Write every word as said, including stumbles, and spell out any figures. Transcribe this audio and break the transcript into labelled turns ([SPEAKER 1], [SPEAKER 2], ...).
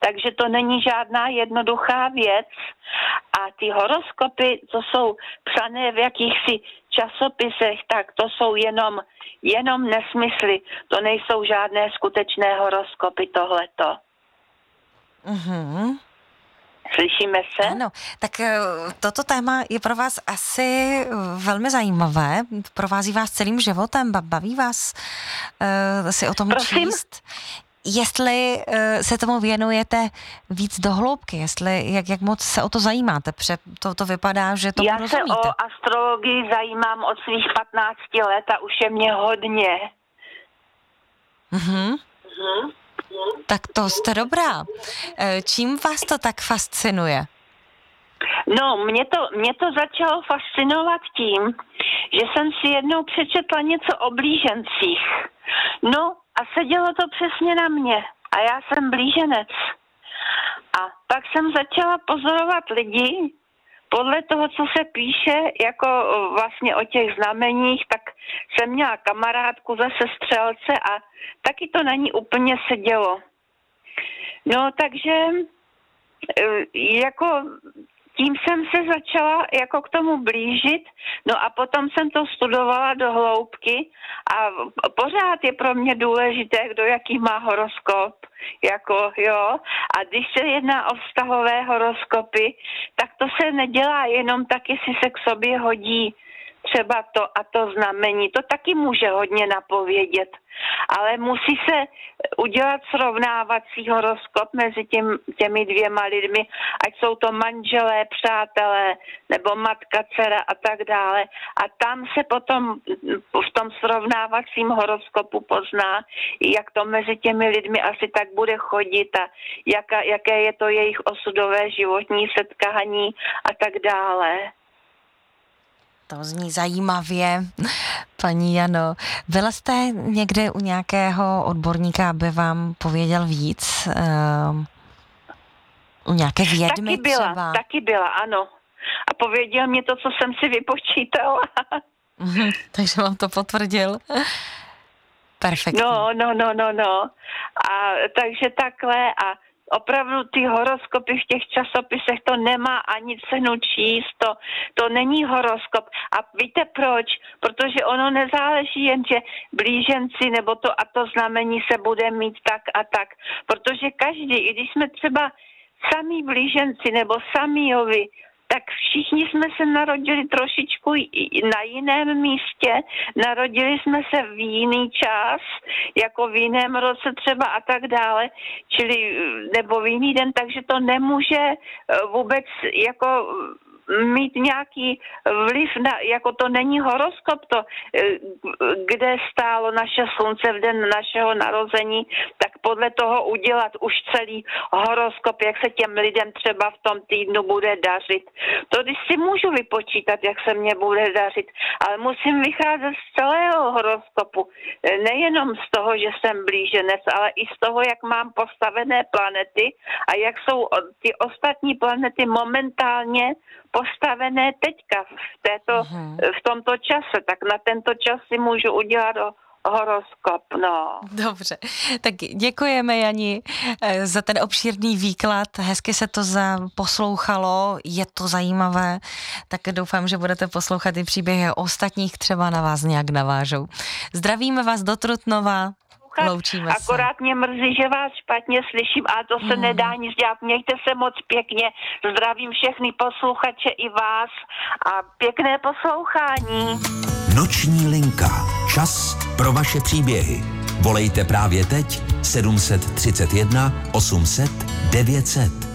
[SPEAKER 1] takže to není žádná jednoduchá věc. A ty horoskopy, co jsou psané v jakýchsi časopisech, tak to jsou jenom, jenom nesmysly. To nejsou žádné skutečné horoskopy, tohleto.
[SPEAKER 2] Mhm.
[SPEAKER 1] Slyšíme se?
[SPEAKER 2] Ano, tak toto téma je pro vás asi velmi zajímavé. Provází vás celým životem, baví vás uh, si o tom
[SPEAKER 1] Prosím?
[SPEAKER 2] číst. Jestli uh, se tomu věnujete víc do hloubky, jestli, jak, jak moc se o to zajímáte, protože to, to vypadá, že to
[SPEAKER 1] Já
[SPEAKER 2] rozumíte.
[SPEAKER 1] se o astrologii zajímám od svých patnácti let a už je mě hodně.
[SPEAKER 2] Mhm.
[SPEAKER 1] Mhm.
[SPEAKER 2] Tak to jste dobrá. Čím vás to tak fascinuje?
[SPEAKER 1] No, mě to, mě to začalo fascinovat tím, že jsem si jednou přečetla něco o blížencích. No a sedělo to přesně na mě. A já jsem blíženec. A pak jsem začala pozorovat lidi, podle toho, co se píše, jako vlastně o těch znameních, tak jsem měla kamarádku zase střelce a taky to na ní úplně sedělo. No, takže jako tím jsem se začala jako k tomu blížit, no a potom jsem to studovala do hloubky a pořád je pro mě důležité, kdo jaký má horoskop, jako jo, a když se jedná o vztahové horoskopy, tak to se nedělá jenom tak, jestli se k sobě hodí třeba to a to znamení, to taky může hodně napovědět, ale musí se udělat srovnávací horoskop mezi těm, těmi dvěma lidmi, ať jsou to manželé, přátelé, nebo matka, dcera a tak dále. A tam se potom v tom srovnávacím horoskopu pozná, jak to mezi těmi lidmi asi tak bude chodit a jaka, jaké je to jejich osudové životní setkání a tak dále.
[SPEAKER 2] To zní zajímavě, paní Jano. Byla jste někde u nějakého odborníka, aby vám pověděl víc? Uh, u nějaké vědmy
[SPEAKER 1] taky byla,
[SPEAKER 2] třeba?
[SPEAKER 1] Taky byla, ano. A pověděl mi to, co jsem si vypočítala.
[SPEAKER 2] Takže vám to potvrdil? Perfektní.
[SPEAKER 1] No, no, no, no, no. A takže takhle a opravdu ty horoskopy v těch časopisech, to nemá ani cenu číst, to, to není horoskop. A víte proč? Protože ono nezáleží jen, že blíženci nebo to a to znamení se bude mít tak a tak. Protože každý, i když jsme třeba samí blíženci nebo samíjovi, tak všichni jsme se narodili trošičku na jiném místě, narodili jsme se v jiný čas, jako v jiném roce třeba a tak dále, čili nebo v jiný den, takže to nemůže vůbec jako mít nějaký vliv na, jako to není horoskop, to, kde stálo naše slunce v den našeho narození, tak podle toho udělat už celý horoskop, jak se těm lidem třeba v tom týdnu bude dařit. To když si můžu vypočítat, jak se mně bude dařit, ale musím vycházet z celého horoskopu. Nejenom z toho, že jsem blíženec, ale i z toho, jak mám postavené planety a jak jsou ty ostatní planety momentálně postavené teďka v, této, uh-huh. v tomto čase, tak na tento čas si můžu udělat horoskop, no.
[SPEAKER 2] Dobře, tak děkujeme, Jani, za ten obšírný výklad, hezky se to poslouchalo, je to zajímavé, tak doufám, že budete poslouchat i příběhy ostatních, třeba na vás nějak navážou. Zdravíme vás do Trutnova. Loučíme
[SPEAKER 1] Akorát
[SPEAKER 2] se.
[SPEAKER 1] mě mrzí, že vás špatně slyším, ale to se hmm. nedá nic dělat. Mějte se moc pěkně. Zdravím všechny posluchače i vás a pěkné poslouchání.
[SPEAKER 3] Noční linka. Čas pro vaše příběhy. Volejte právě teď sedm set třicet jedna osm set devět set.